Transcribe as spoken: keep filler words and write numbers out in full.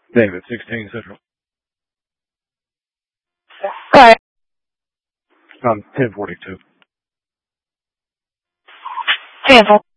David, sixteen Central. Go ahead. Um, ten forty-two. Cancel.